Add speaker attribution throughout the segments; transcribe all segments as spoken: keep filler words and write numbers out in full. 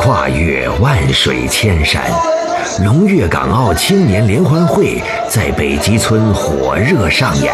Speaker 1: 跨越万水千山，龙跃港澳青年联欢会在北极村火热上演。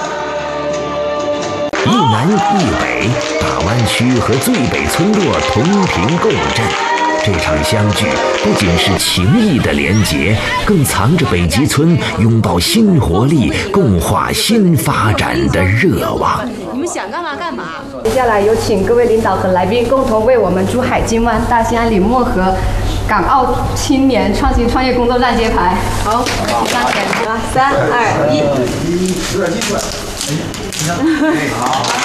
Speaker 1: 一南一北，大湾区和最北村落同频共振。这场相聚不仅是情谊的连结，更藏着北极村拥抱新活力、共话新发展的热望。
Speaker 2: 你们想干嘛干嘛。
Speaker 3: 接下来有请各位领导和来宾共同为我们珠海金湾大兴安岭漠河港澳青年创新创业工作站揭牌。好，三点啊，三二一。有点激动。好。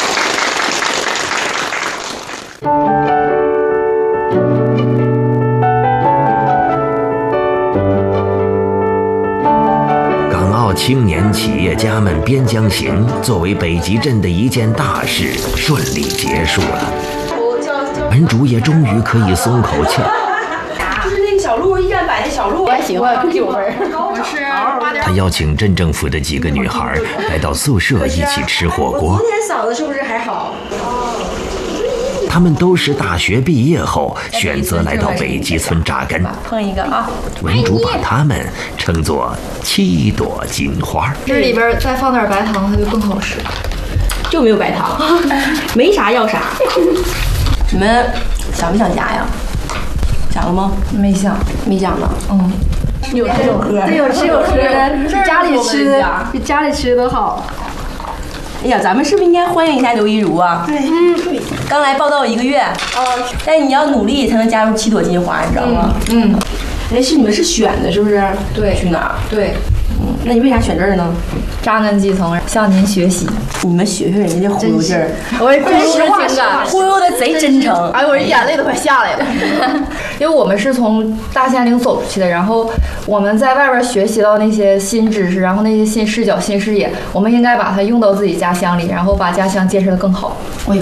Speaker 1: 港澳青年企业家们边疆行作为北极镇的一件大事顺利结束了，门主也终于可以松口气。
Speaker 4: 就是那个小鹿一站摆那小鹿，
Speaker 3: 我喜欢九分。
Speaker 4: 我是八点。
Speaker 1: 他邀请镇政府的几个女孩来到宿舍一起吃火锅。
Speaker 4: 昨天嫂子是不是还好？
Speaker 1: 他们都是大学毕业后选择来到北极村扎根。
Speaker 4: 碰一个啊！
Speaker 1: 文主把他们称作七朵金花。
Speaker 3: 这里边再放点白糖，它就更好吃。
Speaker 4: 就没有白糖，没啥要啥。你们想不想家呀？想了吗？
Speaker 3: 没想，
Speaker 4: 没想呢。
Speaker 3: 嗯，
Speaker 4: 有吃有喝，
Speaker 3: 对，有吃有喝，比家里吃的比家里吃的好。
Speaker 4: 哎呀，咱们是不是应该欢迎一下刘一如啊？对，嗯，刚来报道一个月，哦，但是你要努力才能加入七朵金花，你知道吗？嗯，哎，是你们是选的，是不是？
Speaker 3: 对，
Speaker 4: 去哪儿？
Speaker 3: 对，
Speaker 4: 嗯，那你为啥选这儿呢？
Speaker 3: 扎根基层，向您学习。
Speaker 4: 你们学学人家这忽悠劲儿，
Speaker 3: 我真实话实感，
Speaker 4: 忽悠的贼真诚。
Speaker 3: 哎，我这眼泪都快下来了。因为我们是从大兴安岭走出去的，然后我们在外边学习到那些新知识，然后那些新视角、新视野，我们应该把它用到自己家乡里，然后把家乡建设得更好。
Speaker 4: 我